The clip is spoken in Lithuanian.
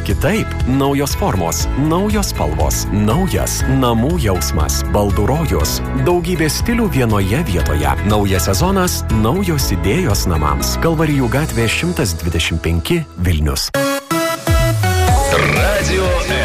kitaip, naujos formos, naujos spalvos, naujas namų jausmas, baldų rojus, daugybė stilių vienoje vietoje, naujas sezonas, naujos idėjos namams. Kalvarijų gatvė 125 Vilnius. Radio